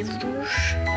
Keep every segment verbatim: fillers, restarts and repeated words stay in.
livros.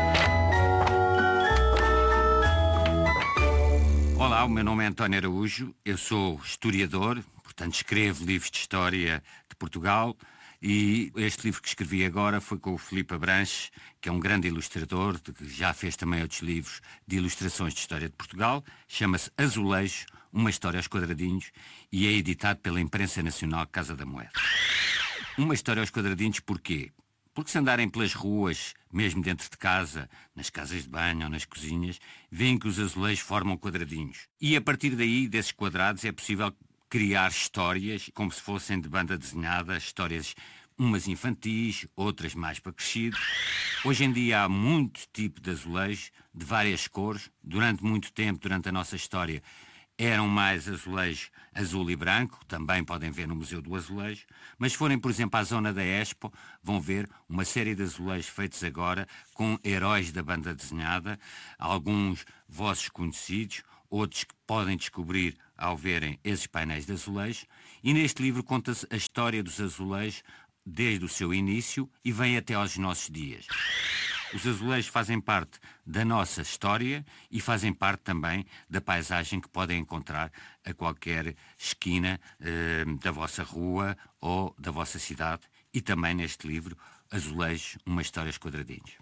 Olá, o meu nome é António Araújo, eu sou historiador, portanto escrevo livros de história de Portugal e este livro que escrevi agora foi com o Filipe Abranches, que é um grande ilustrador, que já fez também outros livros de ilustrações de história de Portugal, chama-se Azulejo, uma história aos quadradinhos e é editado pela Imprensa Nacional Casa da Moeda. Uma história aos quadradinhos porquê? Porque se andarem pelas ruas, mesmo dentro de casa, nas casas de banho ou nas cozinhas, veem que os azulejos formam quadradinhos. E a partir daí, desses quadrados, é possível criar histórias como se fossem de banda desenhada, histórias umas infantis, outras mais para crescidos. Hoje em dia há muito tipo de azulejos, de várias cores. Durante muito tempo, durante a nossa história, eram mais azulejos azul e branco, também podem ver no Museu do Azulejo, mas se forem, por exemplo, à zona da Expo, vão ver uma série de azulejos feitos agora com heróis da banda desenhada, alguns vossos conhecidos, outros que podem descobrir ao verem esses painéis de azulejos, e neste livro conta-se a história dos azulejos desde o seu início e vem até aos nossos dias. Os azulejos fazem parte da nossa história e fazem parte também da paisagem que podem encontrar a qualquer esquina eh, da vossa rua ou da vossa cidade e também neste livro, Azulejo, uma história aos quadradinhos.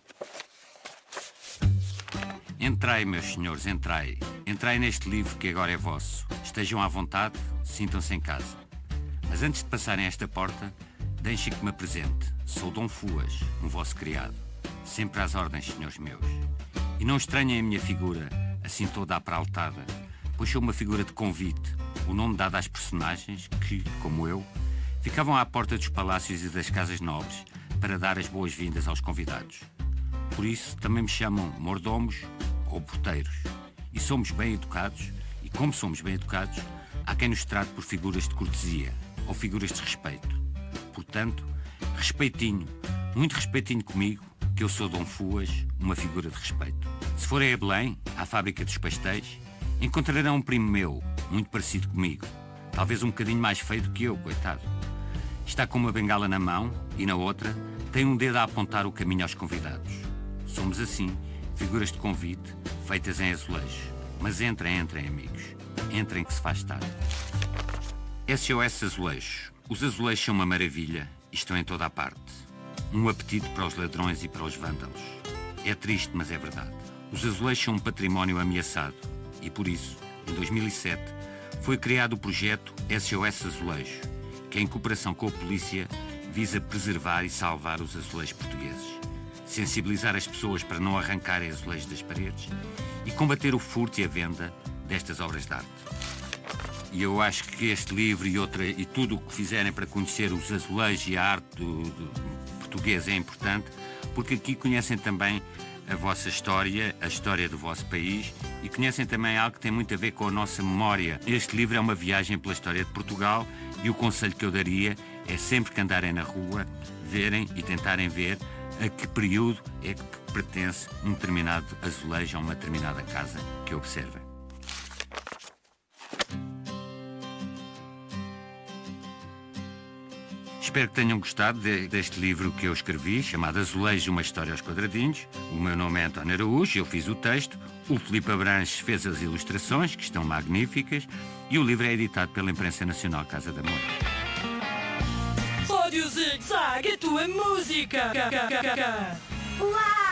Entrai, meus senhores, entrai. Entrai neste livro que agora é vosso. Estejam à vontade, sintam-se em casa. Mas antes de passarem esta porta, deixem que me apresente. Sou Dom Fuas, um vosso criado. Sempre às ordens, senhores meus. E não estranhem a minha figura, assim toda apraltada, pois sou uma figura de convite, o nome dado às personagens que, como eu, ficavam à porta dos palácios e das casas nobres para dar as boas-vindas aos convidados. Por isso, também me chamam mordomos ou porteiros. E somos bem educados, e como somos bem educados, há quem nos trate por figuras de cortesia ou figuras de respeito. Portanto, respeitinho, muito respeitinho comigo, que eu sou Dom Fuas, uma figura de respeito. Se forem a Belém, à fábrica dos pastéis, encontrarão um primo meu, muito parecido comigo, talvez um bocadinho mais feio do que eu, coitado. Está com uma bengala na mão e na outra tem um dedo a apontar o caminho aos convidados. Somos assim, figuras de convite, feitas em azulejo. Mas entrem, entrem, amigos. Entrem que se faz tarde. S O S Azulejos. Os azulejos são uma maravilha e estão em toda a parte. Um apetite para os ladrões e para os vândalos. É triste, mas é verdade. Os azulejos são um património ameaçado e, por isso, em dois mil e sete, foi criado o projeto S O S Azulejo, que, em cooperação com a polícia, visa preservar e salvar os azulejos portugueses, sensibilizar as pessoas para não arrancarem azulejos das paredes e combater o furto e a venda destas obras de arte. E eu acho que este livro e, outra, e tudo o que fizerem para conhecer os azulejos e a arte do, do português é importante, porque aqui conhecem também a vossa história, a história do vosso país e conhecem também algo que tem muito a ver com a nossa memória. Este livro é uma viagem pela história de Portugal e o conselho que eu daria é sempre que andarem na rua, verem e tentarem ver a que período é que pertence um determinado azulejo a uma determinada casa que observem. Espero que tenham gostado de, deste livro que eu escrevi, chamado Azulejo, uma história aos quadradinhos. O meu nome é António Araújo, eu fiz o texto. O Filipe Abranches fez as ilustrações, que estão magníficas. E o livro é editado pela Imprensa Nacional Casa da Moeda. Rádio Zig Zag, a tua música! Uau!